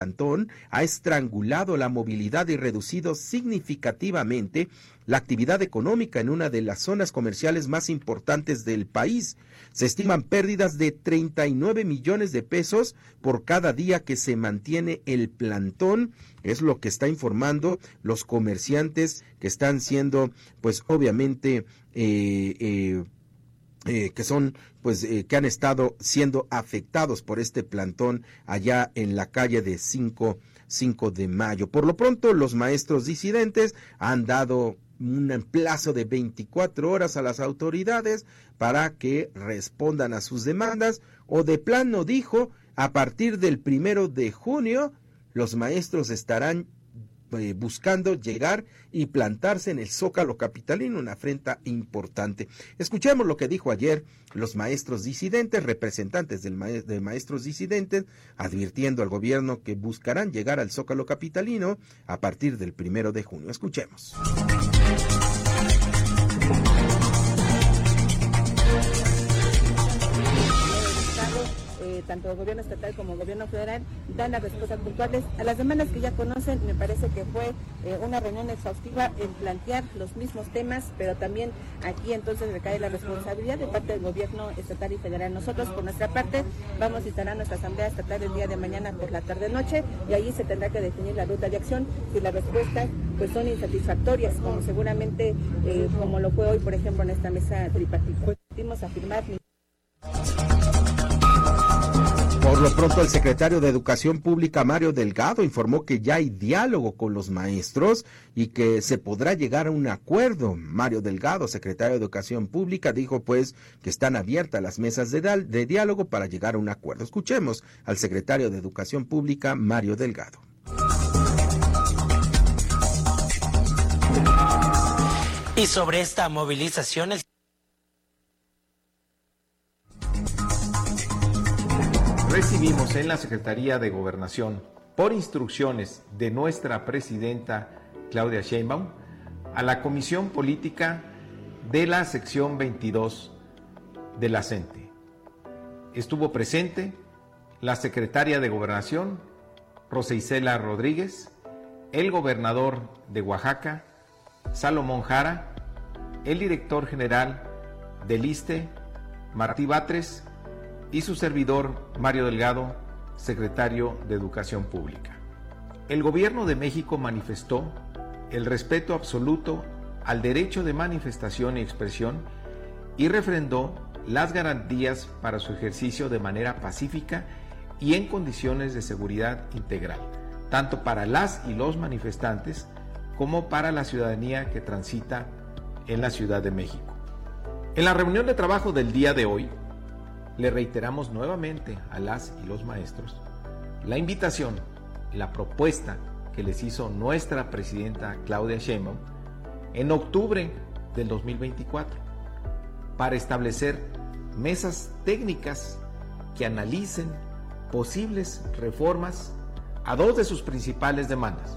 plantón ha estrangulado la movilidad y reducido significativamente la actividad económica en una de las zonas comerciales más importantes del país. Se estiman pérdidas de 39 millones de pesos por cada día que se mantiene el plantón. Es lo que está informando los comerciantes que están siendo, pues obviamente, que son, pues, que han estado siendo afectados por este plantón allá en la calle de 5 de mayo. Por lo pronto, los maestros disidentes han dado un plazo de 24 horas a las autoridades para que respondan a sus demandas, o de plano dijo, a partir del 1 de junio, los maestros estarán buscando llegar y plantarse en el Zócalo capitalino, una afrenta importante. Escuchemos lo que dijo ayer los maestros disidentes, representantes de maestros disidentes, advirtiendo al gobierno que buscarán llegar al Zócalo capitalino a partir del 1 de junio. Escuchemos. Tanto el gobierno estatal como el gobierno federal dan las respuestas puntuales a las demandas que ya conocen. Me parece que fue una reunión exhaustiva en plantear los mismos temas, pero también aquí entonces recae la responsabilidad de parte del gobierno estatal y federal. Nosotros, por nuestra parte, vamos a instalar nuestra asamblea estatal el día de mañana por la tarde-noche, y ahí se tendrá que definir la ruta de acción. Si las respuestas pues son insatisfactorias, como seguramente como lo fue hoy, por ejemplo, en esta mesa tripartita, pudimos afirmar. Por lo pronto, el secretario de Educación Pública, Mario Delgado, informó que ya hay diálogo con los maestros y que se podrá llegar a un acuerdo. Mario Delgado, secretario de Educación Pública, dijo pues que están abiertas las mesas de diálogo para llegar a un acuerdo. Escuchemos al secretario de Educación Pública, Mario Delgado. Y sobre esta movilización, recibimos en la Secretaría de Gobernación, por instrucciones de nuestra presidenta Claudia Sheinbaum, a la Comisión Política de la sección 22 de la CENTE. Estuvo presente la secretaria de Gobernación, Rosa Isela Rodríguez, el gobernador de Oaxaca, Salomón Jara, el director general del ISSSTE, Martí Batres, y su servidor, Mario Delgado, secretario de Educación Pública. El gobierno de México manifestó el respeto absoluto al derecho de manifestación y expresión y refrendó las garantías para su ejercicio de manera pacífica y en condiciones de seguridad integral, tanto para las y los manifestantes como para la ciudadanía que transita en la Ciudad de México. En la reunión de trabajo del día de hoy, le reiteramos nuevamente a las y los maestros la invitación, la propuesta que les hizo nuestra presidenta Claudia Sheinbaum en octubre del 2024 para establecer mesas técnicas que analicen posibles reformas a dos de sus principales demandas: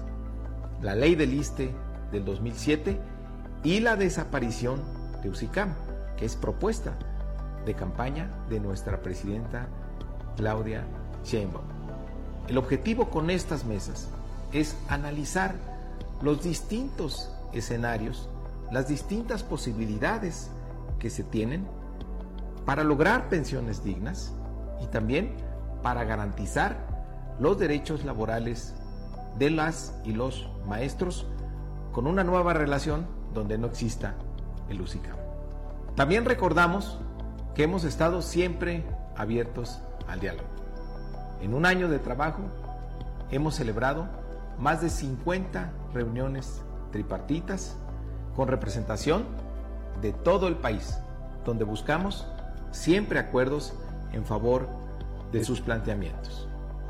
la ley del ISSSTE del 2007 y la desaparición de UCICAM, que es propuesta de campaña de nuestra presidenta Claudia Sheinbaum. El objetivo con estas mesas es analizar los distintos escenarios, las distintas posibilidades que se tienen para lograr pensiones dignas y también para garantizar los derechos laborales de las y los maestros con una nueva relación donde no exista el UCICAM. También recordamos que hemos estado siempre abiertos al diálogo. En un año de trabajo hemos celebrado más de 50 reuniones tripartitas con representación de todo el país, donde buscamos siempre acuerdos en favor de sus planteamientos.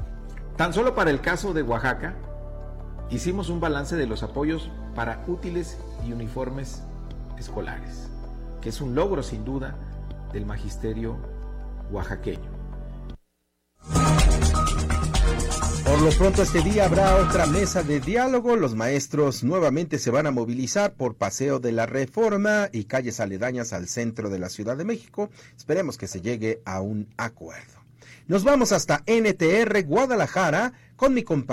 Tan solo para el caso de Oaxaca, hicimos un balance de los apoyos para útiles y uniformes escolares, que es un logro sin duda del magisterio oaxaqueño. Por lo pronto, este día habrá otra mesa de diálogo. Los maestros nuevamente se van a movilizar por Paseo de la Reforma y calles aledañas al centro de la Ciudad de México. Esperemos que se llegue a un acuerdo. Nos vamos hasta NTR Guadalajara con mi compañero